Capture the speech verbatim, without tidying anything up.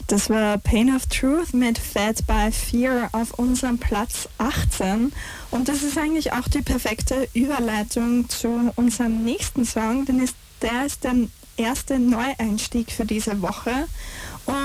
Das war Pain of Truth mit Fed by Fear auf unserem Platz achtzehn. Und das ist eigentlich auch die perfekte Überleitung zu unserem nächsten Song, denn ist, der ist der erste Neueinstieg für diese Woche.